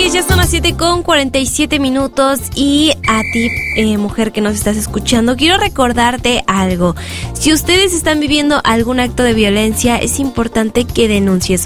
es, ya son las 7:47 y a ti, mujer que nos estás escuchando, quiero recordarte algo. Si ustedes están viviendo algún acto de violencia, es importante que denuncies.